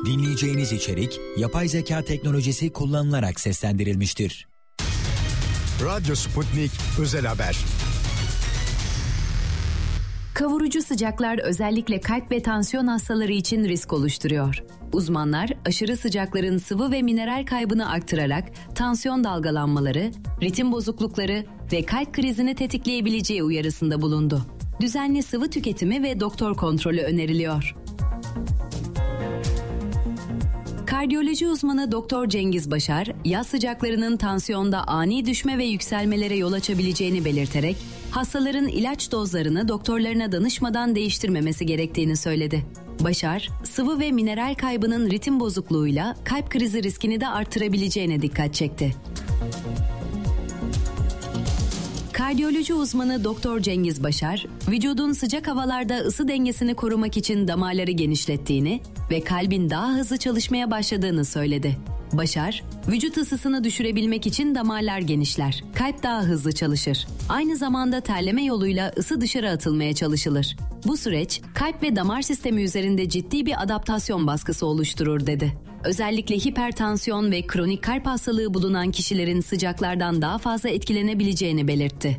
Dinleyeceğiniz içerik yapay zeka teknolojisi kullanılarak seslendirilmiştir. Radyo Sputnik Özel Haber. Kavurucu sıcaklar özellikle kalp ve tansiyon hastaları için risk oluşturuyor. Uzmanlar aşırı sıcakların sıvı ve mineral kaybını arttırarak tansiyon dalgalanmaları, ritim bozuklukları ve kalp krizini tetikleyebileceği uyarısında bulundu. Düzenli sıvı tüketimi ve doktor kontrolü öneriliyor. Kardiyoloji uzmanı Doktor Cengiz Başar, yaz sıcaklarının tansiyonda ani düşme ve yükselmelere yol açabileceğini belirterek, hastaların ilaç dozlarını doktorlarına danışmadan değiştirmemesi gerektiğini söyledi. Başar, sıvı ve mineral kaybının ritim bozukluğuyla kalp krizi riskini de artırabileceğine dikkat çekti. Kardiyoloji uzmanı Doktor Cengiz Başar, vücudun sıcak havalarda ısı dengesini korumak için damarları genişlettiğini ve kalbin daha hızlı çalışmaya başladığını söyledi. Başar, vücut ısısını düşürebilmek için damarlar genişler, kalp daha hızlı çalışır. Aynı zamanda terleme yoluyla ısı dışarı atılmaya çalışılır. Bu süreç, kalp ve damar sistemi üzerinde ciddi bir adaptasyon baskısı oluşturur dedi. Özellikle hipertansiyon ve kronik kalp hastalığı bulunan kişilerin sıcaklardan daha fazla etkilenebileceğini belirtti.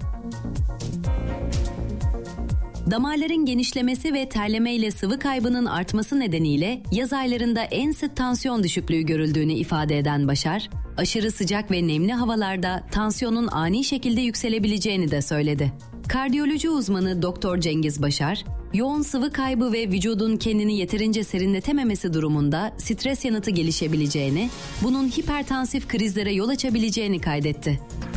Damarların genişlemesi ve terleme ile sıvı kaybının artması nedeniyle yaz aylarında en sık tansiyon düşüklüğü görüldüğünü ifade eden Başar, aşırı sıcak ve nemli havalarda tansiyonun ani şekilde yükselebileceğini de söyledi. Kardiyoloji uzmanı Doktor Cengiz Başar, yoğun sıvı kaybı ve vücudun kendini yeterince serinletememesi durumunda stres yanıtı gelişebileceğini, bunun hipertansif krizlere yol açabileceğini kaydetti.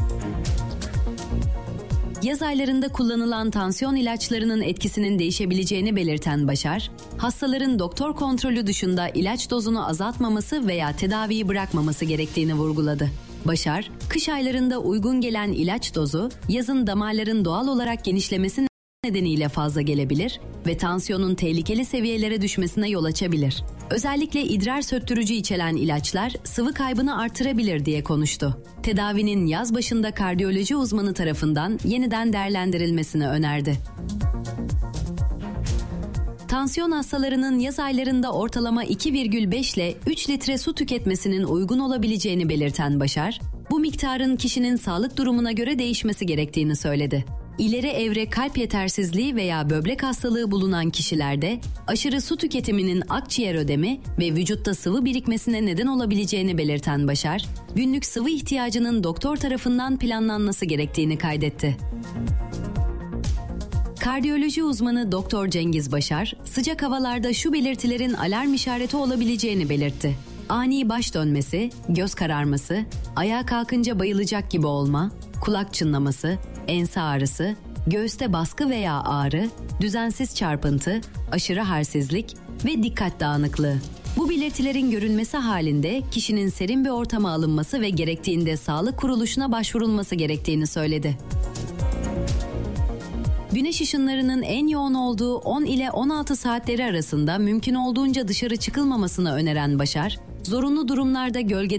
Yaz aylarında kullanılan tansiyon ilaçlarının etkisinin değişebileceğini belirten Başar, hastaların doktor kontrolü dışında ilaç dozunu azaltmaması veya tedaviyi bırakmaması gerektiğini vurguladı. Başar, kış aylarında uygun gelen ilaç dozu, yazın damarların doğal olarak genişlemesi nedeniyle fazla gelebilir ve tansiyonun tehlikeli seviyelere düşmesine yol açabilir. Özellikle idrar söktürücü içeren ilaçlar sıvı kaybını artırabilir diye konuştu. Tedavinin yaz başında kardiyoloji uzmanı tarafından yeniden değerlendirilmesini önerdi. Tansiyon hastalarının yaz aylarında ortalama 2,5 ile 3 litre su tüketmesinin uygun olabileceğini belirten Başar, bu miktarın kişinin sağlık durumuna göre değişmesi gerektiğini söyledi. İleri evre kalp yetersizliği veya böbrek hastalığı bulunan kişilerde aşırı su tüketiminin akciğer ödemi ve vücutta sıvı birikmesine neden olabileceğini belirten Başar, günlük sıvı ihtiyacının doktor tarafından planlanması gerektiğini kaydetti. Kardiyoloji uzmanı Doktor Cengiz Başar, sıcak havalarda şu belirtilerin alarm işareti olabileceğini belirtti. Ani baş dönmesi, göz kararması, ayağa kalkınca bayılacak gibi olma, kulak çınlaması, ense ağrısı, göğüste baskı veya ağrı, düzensiz çarpıntı, aşırı halsizlik ve dikkat dağınıklığı. Bu belirtilerin görülmesi halinde kişinin serin bir ortama alınması ve gerektiğinde sağlık kuruluşuna başvurulması gerektiğini söyledi. Güneş ışınlarının en yoğun olduğu 10 ile 16 saatleri arasında mümkün olduğunca dışarı çıkılmamasını öneren Başar, zorunlu durumlarda gölgede